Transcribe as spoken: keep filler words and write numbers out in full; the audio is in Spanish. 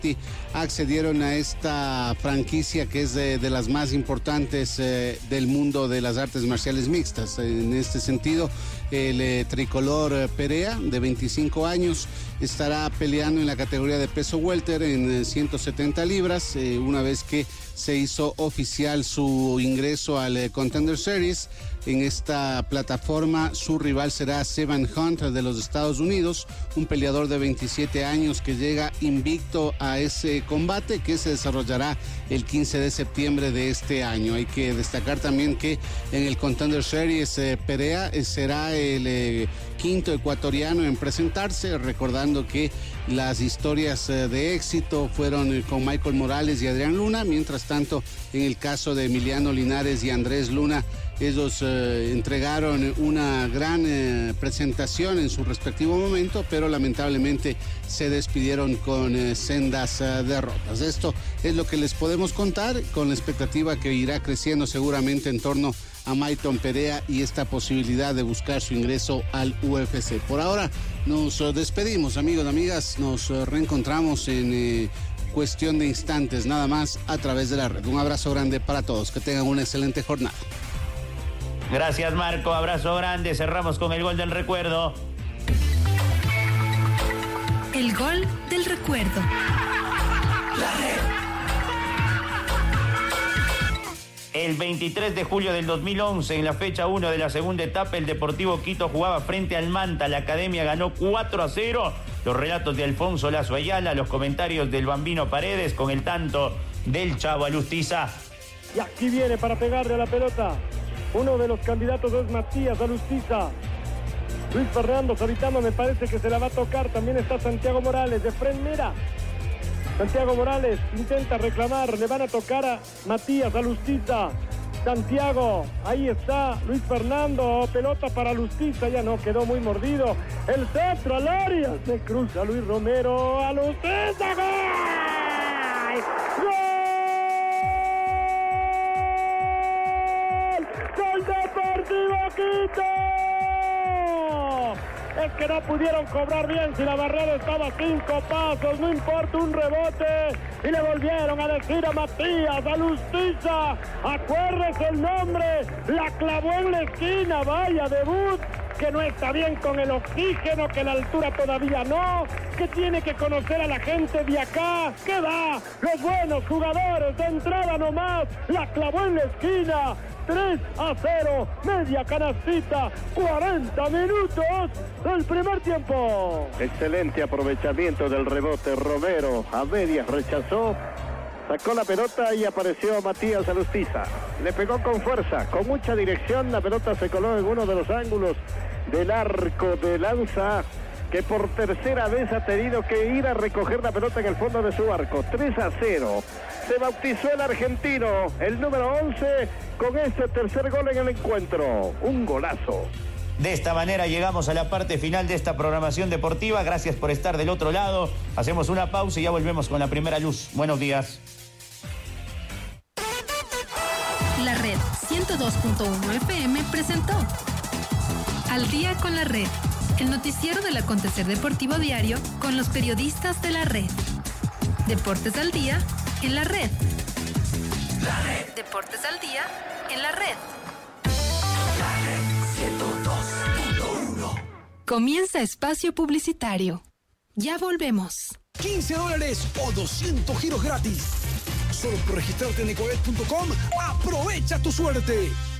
accedieron a esta franquicia que es de, de las más importantes eh, del mundo de las artes marciales mixtas. En este sentido, el eh, tricolor eh, Perea, de veinticinco años, estará peleando en la categoría de peso welter en eh, ciento setenta libras, eh, una vez que se hizo oficial su ingreso al eh, Contender Series. En esta plataforma su rival será Sevan Hunt de los Estados Unidos, un peleador de veintisiete años que llega invicto a ese combate que se desarrollará el quince de septiembre de este año. Hay que destacar también que en el Contender Series eh, Perea eh, será el eh, quinto ecuatoriano en presentarse, recordando que las historias eh, de éxito fueron eh, con Michael Morales y Adrián Luna. Mientras tanto, en el caso de Emiliano Linares y Andrés Luna, ellos eh, entregaron una gran eh, presentación en su respectivo momento, pero lamentablemente se despidieron con eh, sendas eh, derrotas. Esto es lo que les podemos contar, con la expectativa que irá creciendo seguramente en torno a Mayton Perea y esta posibilidad de buscar su ingreso al U F C. Por ahora nos eh, despedimos, amigos y amigas, nos eh, reencontramos en eh, cuestión de instantes nada más a través de la red. Un abrazo grande para todos, que tengan una excelente jornada. Gracias, Marco, abrazo grande. Cerramos con el gol del recuerdo. El gol del recuerdo. La red. El veintitrés de julio del dos mil once, en la fecha uno de la segunda etapa, el Deportivo Quito jugaba frente al Manta. La Academia ganó cuatro a cero. Los relatos de Alfonso Lazo Ayala, los comentarios del Bambino Paredes con el tanto del Chavo Alustiza. Y aquí viene para pegarle a la pelota. Uno de los candidatos es Matías Alustiza. Luis Fernando Savitano me parece que se la va a tocar. También está Santiago Morales de frente. Mira, Santiago Morales intenta reclamar. Le van a tocar a Matías Alustiza. Santiago, ahí está Luis Fernando. Pelota para Alustiza. Ya no, quedó muy mordido. El centro al área. Se cruza Luis Romero. Alustiza. ¡Gol! ¡Gol! Deportivo Quito. Es que no pudieron cobrar bien si la barrera estaba a cinco pasos, no importa, un rebote, y le volvieron a decir a Matías Alustiza, acuérdese el nombre, la clavó en la esquina, vaya debut, que no está bien con el oxígeno, que la altura todavía no, que tiene que conocer a la gente de acá, que va, los buenos jugadores, de entrada nomás, la clavó en la esquina. tres a cero, media canastita, cuarenta minutos del primer tiempo. Excelente aprovechamiento del rebote. Romero a medias rechazó, sacó la pelota y apareció Matías Alustiza. Le pegó con fuerza, con mucha dirección. La pelota se coló en uno de los ángulos del arco de Lanza, que por tercera vez ha tenido que ir a recoger la pelota en el fondo de su arco. tres a cero. Se bautizó el argentino, el número once, con este tercer gol en el encuentro. Un golazo. De esta manera llegamos a la parte final de esta programación deportiva. Gracias por estar del otro lado. Hacemos una pausa y ya volvemos con la primera luz. Buenos días. La Red ciento dos punto uno F M presentó Al Día con la Red, el noticiero del acontecer deportivo diario con los periodistas de la Red. Deportes al día en la Red. La Red. Deportes al día en la Red. La Red ciento dos punto uno. Comienza espacio publicitario. Ya volvemos. quince dólares o doscientos giros gratis. Solo por registrarte en ecoet punto com, aprovecha tu suerte.